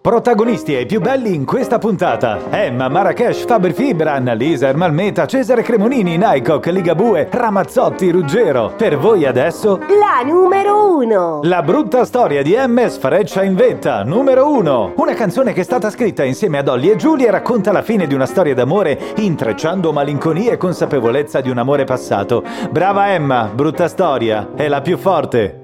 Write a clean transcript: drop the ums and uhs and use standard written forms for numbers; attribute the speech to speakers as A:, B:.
A: Protagonisti e i più belli in questa puntata: Emma, Marrakesh, Faber Fibran, Lisa, Ermalmeta, Cesare Cremonini, Nycoc, Ligabue, Ramazzotti, Ruggero. Per voi adesso
B: la numero 1.
A: La brutta storia di M. sfreccia in vetta, numero 1. Una canzone che è stata scritta insieme a Dolly e Julie e racconta la fine di una storia d'amore intrecciando malinconia e consapevolezza di un amore passato. Brava Emma, brutta storia, è la più forte.